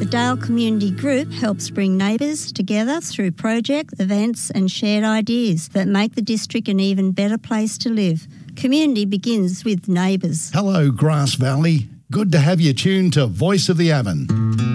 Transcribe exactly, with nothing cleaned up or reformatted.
The Dale Community Group helps bring neighbours together through projects, events and shared ideas that make the district an even better place to live. Community begins with neighbours. Hello, Grass Valley. Good to have you tuned to Voice of the Avon.